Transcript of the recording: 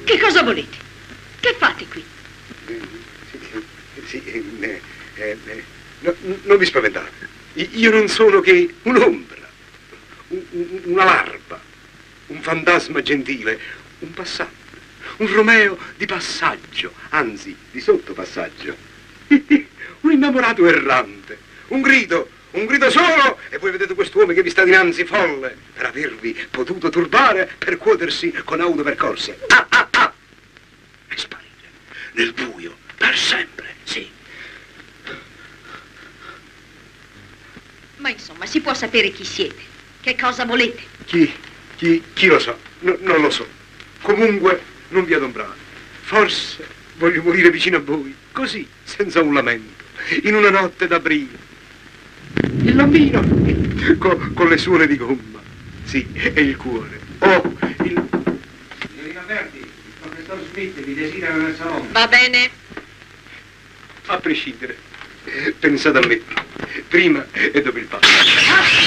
Che cosa volete? Che fate qui? Non vi spaventate. Io non sono che un'ombra, una larva, un fantasma gentile, un passante, un Romeo di passaggio, anzi di sottopassaggio, un innamorato errante, un grido solo, e voi vedete quest'uomo che vi sta dinanzi folle per avervi potuto turbare, percuotersi con autopercorsi. E sparire nel buio per sempre, sì. Ma insomma, si può sapere chi siete? Che cosa volete? Chi lo sa? Non lo so. Comunque, non vi adombrate. Forse voglio morire vicino a voi, così, senza un lamento, in una notte d'aprile. Il bambino, con le suole di gomma, sì, e il cuore. Oh, Signorina Berti, il professor Smith vi desidera nel salone. Va bene. A prescindere, pensate a me, prima e dopo il passo.